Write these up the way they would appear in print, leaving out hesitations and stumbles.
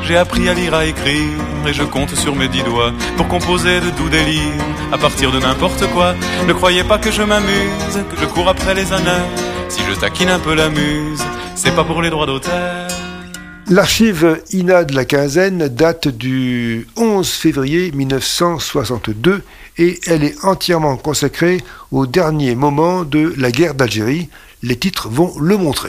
j'ai appris à lire, à écrire, et je compte sur mes 10 doigts pour composer de doux délires à partir de n'importe quoi. Ne croyez pas que je m'amuse, que je cours après les honneurs. Si je taquine un peu la muse, c'est pas pour les droits d'auteur. L'archive INA de la quinzaine date du 11 février 1962 et elle est entièrement consacrée au dernier moment de la guerre d'Algérie. Les titres vont le montrer.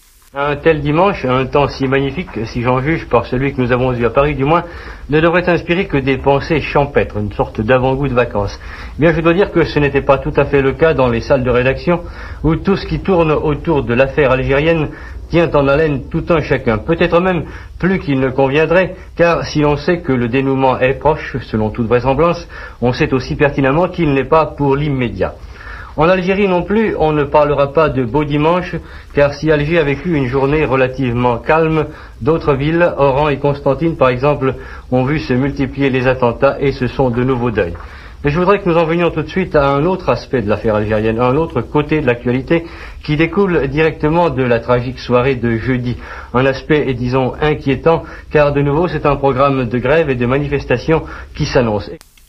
Un tel dimanche, un temps si magnifique, si j'en juge par celui que nous avons eu à Paris du moins, ne devrait inspirer que des pensées champêtres, une sorte d'avant-goût de vacances. Bien, je dois dire que ce n'était pas tout à fait le cas dans les salles de rédaction, où tout ce qui tourne autour de l'affaire algérienne tient en haleine tout un chacun, peut-être même plus qu'il ne conviendrait, car si l'on sait que le dénouement est proche, selon toute vraisemblance, on sait aussi pertinemment qu'il n'est pas pour l'immédiat. En Algérie non plus, on ne parlera pas de beau dimanche, car si Alger a vécu une journée relativement calme, d'autres villes, Oran et Constantine par exemple, ont vu se multiplier les attentats et ce sont de nouveaux deuils. Mais je voudrais que nous en venions tout de suite à un autre aspect de l'affaire algérienne, à un autre côté de l'actualité qui découle directement de la tragique soirée de jeudi. Un aspect, disons, inquiétant, car de nouveau c'est un programme de grève et de manifestation qui s'annonce.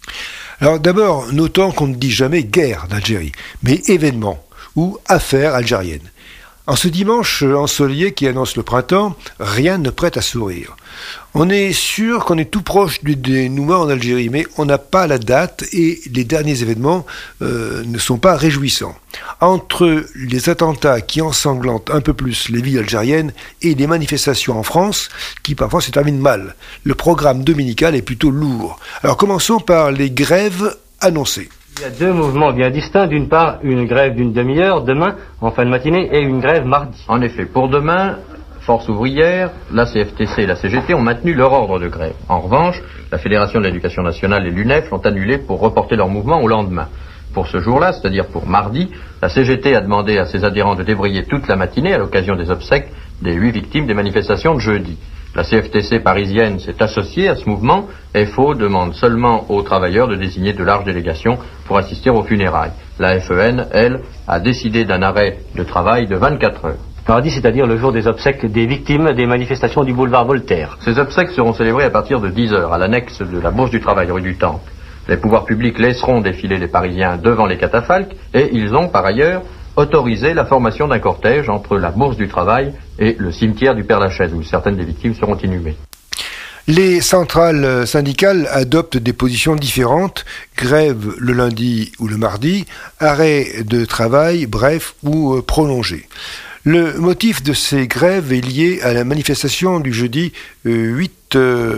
Alors d'abord, notons qu'on ne dit jamais guerre d'Algérie, mais événement ou affaire algérienne. En ce dimanche ensoleillé qui annonce le printemps, rien ne prête à sourire. On est sûr qu'on est tout proche du dénouement en Algérie, mais on n'a pas la date et les derniers événements ne sont pas réjouissants. Entre les attentats qui ensanglantent un peu plus les villes algériennes et les manifestations en France, qui parfois se terminent mal, le programme dominical est plutôt lourd. Alors commençons par les grèves annoncées. Il y a deux mouvements bien distincts. D'une part, une grève d'une demi-heure demain, en fin de matinée, et une grève mardi. En effet, pour demain, Force ouvrière, la CFTC et la CGT ont maintenu leur ordre de grève. En revanche, la Fédération de l'éducation nationale et l'UNEF l'ont annulé pour reporter leur mouvement au lendemain. Pour ce jour-là, c'est-à-dire pour mardi, la CGT a demandé à ses adhérents de débrayer toute la matinée à l'occasion des obsèques des 8 victimes des manifestations de jeudi. La CFTC parisienne s'est associée à ce mouvement. FO demande seulement aux travailleurs de désigner de larges délégations pour assister aux funérailles. La FEN, elle, a décidé d'un arrêt de travail de 24 heures. Mardi, c'est-à-dire le jour des obsèques des victimes des manifestations du boulevard Voltaire. Ces obsèques seront célébrées à partir de 10 heures à l'annexe de la Bourse du Travail, rue du Temple. Les pouvoirs publics laisseront défiler les Parisiens devant les catafalques et ils ont, par ailleurs, autorisé la formation d'un cortège entre la Bourse du Travail et le cimetière du Père-Lachaise, où certaines des victimes seront inhumées. Les centrales syndicales adoptent des positions différentes, grève le lundi ou le mardi, arrêt de travail bref ou prolongé. Le motif de ces grèves est lié à la manifestation du jeudi 8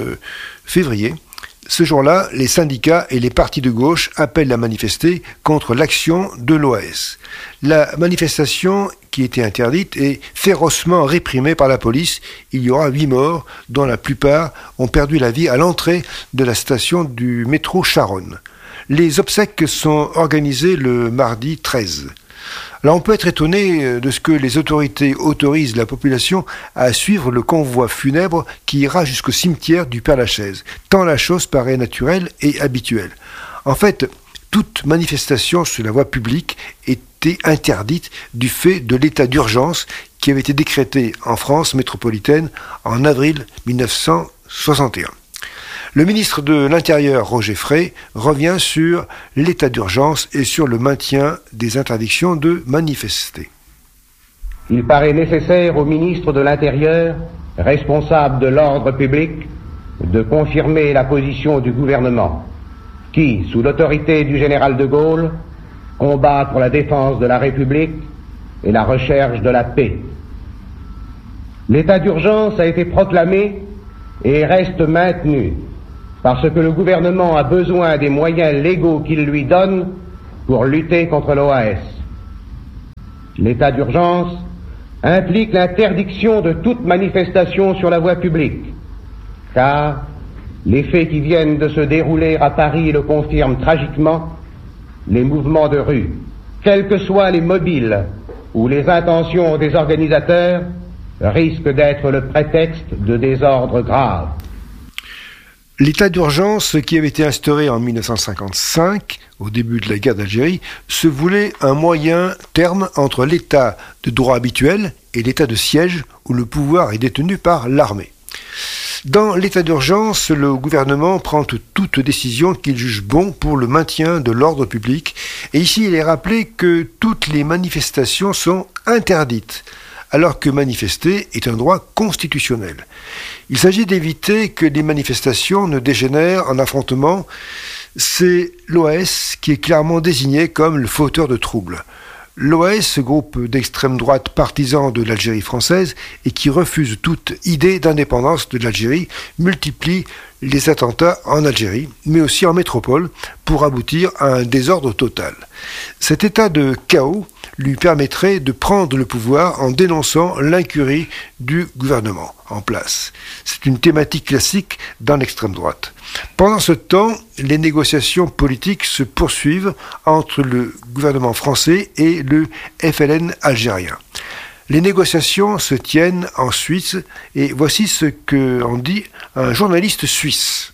février. Ce jour-là, les syndicats et les partis de gauche appellent à manifester contre l'action de l'OAS. La manifestation, qui était interdite, est férocement réprimée par la police. Il y aura 8 morts, dont la plupart ont perdu la vie à l'entrée de la station du métro Charonne. Les obsèques sont organisées le mardi 13. Alors on peut être étonné de ce que les autorités autorisent la population à suivre le convoi funèbre qui ira jusqu'au cimetière du Père-Lachaise, tant la chose paraît naturelle et habituelle. En fait, toute manifestation sur la voie publique était interdite du fait de l'état d'urgence qui avait été décrété en France métropolitaine en avril 1961. Le ministre de l'Intérieur, Roger Frey, revient sur l'état d'urgence et sur le maintien des interdictions de manifester. Il paraît nécessaire au ministre de l'Intérieur, responsable de l'ordre public, de confirmer la position du gouvernement, qui, sous l'autorité du général de Gaulle, combat pour la défense de la République et la recherche de la paix. L'état d'urgence a été proclamé et reste maintenu, parce que le gouvernement a besoin des moyens légaux qu'il lui donne pour lutter contre l'OAS. L'état d'urgence implique l'interdiction de toute manifestation sur la voie publique, car les faits qui viennent de se dérouler à Paris le confirment tragiquement. Les mouvements de rue, quels que soient les mobiles ou les intentions des organisateurs, risquent d'être le prétexte de désordres graves. L'état d'urgence qui avait été instauré en 1955, au début de la guerre d'Algérie, se voulait un moyen terme entre l'état de droit habituel et l'état de siège où le pouvoir est détenu par l'armée. Dans l'état d'urgence, le gouvernement prend toute décision qu'il juge bon pour le maintien de l'ordre public. Et ici, il est rappelé que toutes les manifestations sont interdites, alors que manifester est un droit constitutionnel. Il s'agit d'éviter que les manifestations ne dégénèrent en affrontements. C'est l'OAS qui est clairement désigné comme le fauteur de troubles. L'OAS, groupe d'extrême droite partisan de l'Algérie française et qui refuse toute idée d'indépendance de l'Algérie, multiplie les attentats en Algérie, mais aussi en métropole, pour aboutir à un désordre total. Cet état de chaos lui permettrait de prendre le pouvoir en dénonçant l'incurie du gouvernement en place. C'est une thématique classique dans l'extrême droite. Pendant ce temps, les négociations politiques se poursuivent entre le gouvernement français et le FLN algérien. Les négociations se tiennent en Suisse et voici ce qu'en dit un journaliste suisse.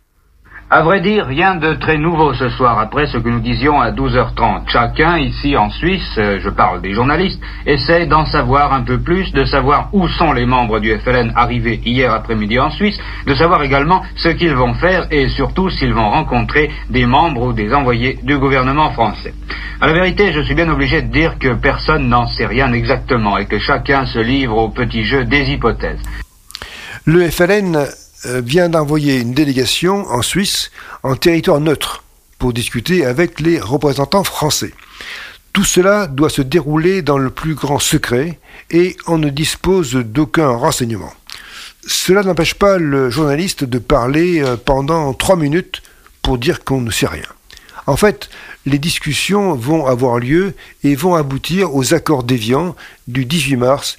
À vrai dire, rien de très nouveau ce soir après ce que nous disions à 12h30. Chacun ici en Suisse, je parle des journalistes, essaie d'en savoir un peu plus, de savoir où sont les membres du FLN arrivés hier après-midi en Suisse, de savoir également ce qu'ils vont faire et surtout s'ils vont rencontrer des membres ou des envoyés du gouvernement français. À la vérité, je suis bien obligé de dire que personne n'en sait rien exactement et que chacun se livre au petit jeu des hypothèses. Le FLN vient d'envoyer une délégation en Suisse, en territoire neutre, pour discuter avec les représentants français. Tout cela doit se dérouler dans le plus grand secret et on ne dispose d'aucun renseignement. Cela n'empêche pas le journaliste de parler pendant 3 minutes pour dire qu'on ne sait rien. En fait, les discussions vont avoir lieu et vont aboutir aux accords d'Évian du 18 mars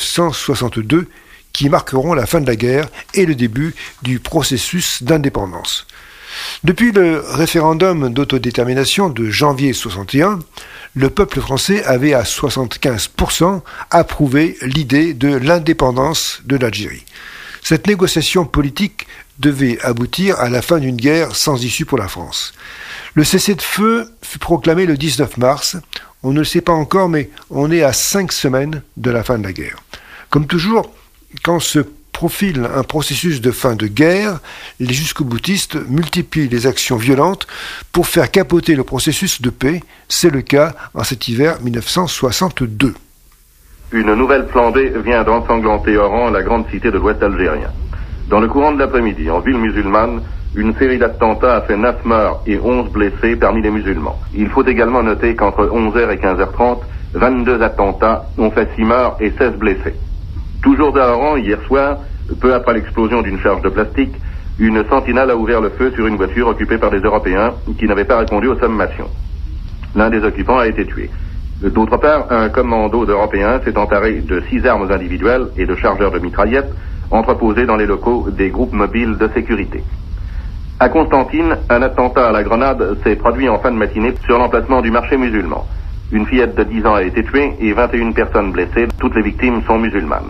1962 qui marqueront la fin de la guerre et le début du processus d'indépendance. Depuis le référendum d'autodétermination de janvier 61, le peuple français avait à 75% approuvé l'idée de l'indépendance de l'Algérie. Cette négociation politique devait aboutir à la fin d'une guerre sans issue pour la France. Le cessez-le-feu fut proclamé le 19 mars. On ne le sait pas encore, mais on est à 5 semaines de la fin de la guerre. Comme toujours, quand se profile un processus de fin de guerre, les jusqu'au-boutistes multiplient les actions violentes pour faire capoter le processus de paix. C'est le cas en cet hiver 1962. Une nouvelle flambée vient d'ensanglanter Oran, la grande cité de l'Ouest algérien. Dans le courant de l'après-midi, en ville musulmane, une série d'attentats a fait 9 morts et 11 blessés parmi les musulmans. Il faut également noter qu'entre 11h et 15h30, 22 attentats ont fait 6 morts et 16 blessés. Toujours à Oran, hier soir, peu après l'explosion d'une charge de plastique, une sentinelle a ouvert le feu sur une voiture occupée par des Européens qui n'avaient pas répondu aux sommations. L'un des occupants a été tué. D'autre part, un commando d'Européens s'est emparé de 6 armes individuelles et de chargeurs de mitraillettes entreposés dans les locaux des groupes mobiles de sécurité. À Constantine, un attentat à la grenade s'est produit en fin de matinée sur l'emplacement du marché musulman. Une fillette de 10 ans a été tuée et 21 personnes blessées. Toutes les victimes sont musulmanes.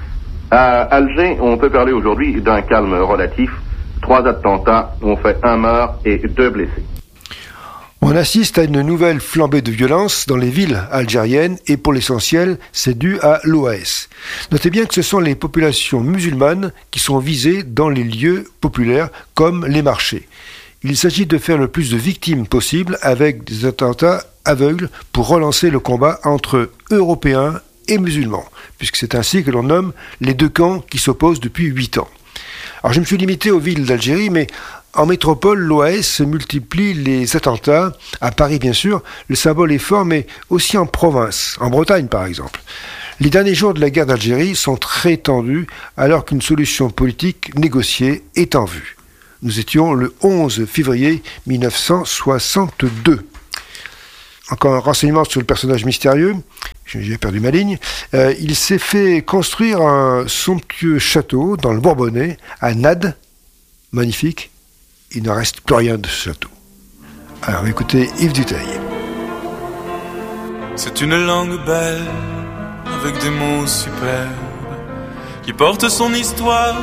À Alger, on peut parler aujourd'hui d'un calme relatif. 3 attentats ont fait 1 mort et 2 blessés. On assiste à une nouvelle flambée de violence dans les villes algériennes et pour l'essentiel, c'est dû à l'OAS. Notez bien que ce sont les populations musulmanes qui sont visées dans les lieux populaires comme les marchés. Il s'agit de faire le plus de victimes possible avec des attentats aveugles pour relancer le combat entre Européens et musulmans, puisque c'est ainsi que l'on nomme les 2 camps qui s'opposent depuis 8 ans. Alors je me suis limité aux villes d'Algérie, mais en métropole, l'OAS multiplie les attentats, à Paris bien sûr, le symbole est fort, mais aussi en province, en Bretagne par exemple. Les derniers jours de la guerre d'Algérie sont très tendus, alors qu'une solution politique négociée est en vue. Nous étions le 11 février 1962. Encore un renseignement sur le personnage mystérieux. J'ai perdu ma ligne. Il s'est fait construire un somptueux château dans le Bourbonnais, à Nades. Magnifique. Il ne reste plus rien de ce château. Alors écoutez Yves Duteil. C'est une langue belle, avec des mots superbes, qui porte son histoire